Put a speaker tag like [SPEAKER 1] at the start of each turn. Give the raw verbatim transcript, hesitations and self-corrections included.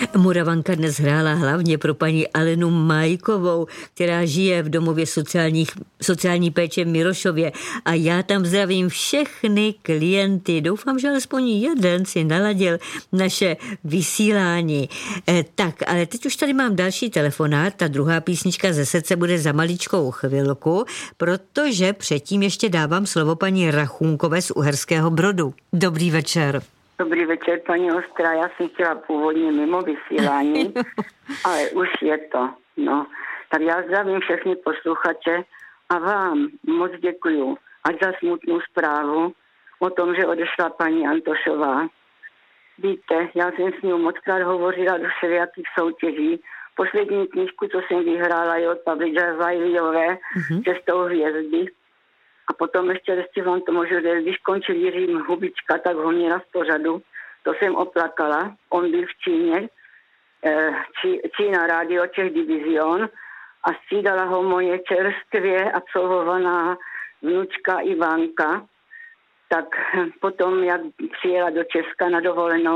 [SPEAKER 1] Moravanka dnes hrála hlavně pro paní Alenu Majkovou, která žije v domově sociálních, sociální péče v Mirošově. A já tam zdravím všechny klienty. Doufám, že alespoň jeden si naladil naše vysílání. E, tak, ale teď už tady mám další telefonát. Ta druhá písnička ze srdce bude za maličkou chvilku, protože předtím ještě dávám slovo paní Rachunkové z Uherského Brodu. Dobrý večer.
[SPEAKER 2] Dobrý večer, paní Ostrá. Já jsem chtěla původně mimo vysílání, ale už je to. No, tak já zdravím všechny posluchače a vám moc děkuju ať za smutnou zprávu o tom, že odešla paní Antošová. Víte, já jsem s ní mockrát hovořila do všelijakých soutěží. Poslední knížku, co jsem vyhrála, je od Pavly Džavajliové, mm-hmm. Cestou hvězdy. A potom ještě, ještě vám to můžu říct, když končil Jiří Hubička, tak ho měla v pořadu. To jsem oplakala. On byl v Číně, Čí, Čína Radio Čech Divizion a střídala ho moje čerstvě absolvovaná vnučka Ivanka. Tak potom, jak přijela do Česka na dovolenou,